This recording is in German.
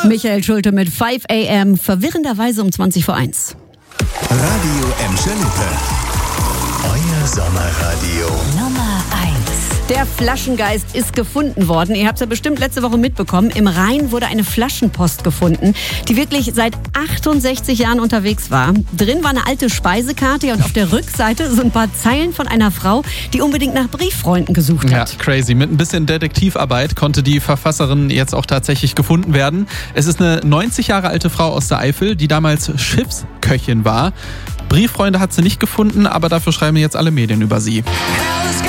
Michael Schulte mit 5 AM, verwirrenderweise um 20:01. Radio Emscher Lippe. Euer Sommerradio. Nummer 1. Der Flaschengeist ist gefunden worden. Ihr habt es ja bestimmt letzte Woche mitbekommen. Im Rhein wurde eine Flaschenpost gefunden, die wirklich seit 68 Jahren unterwegs war. Drin war eine alte Speisekarte und auf der Rückseite so ein paar Zeilen von einer Frau, die unbedingt nach Brieffreunden gesucht hat. Ja, crazy. Mit ein bisschen Detektivarbeit konnte die Verfasserin jetzt auch tatsächlich gefunden werden. Es ist eine 90 Jahre alte Frau aus der Eifel, die damals Schiffsköchin war. Brieffreunde hat sie nicht gefunden, aber dafür schreiben jetzt alle Medien über sie.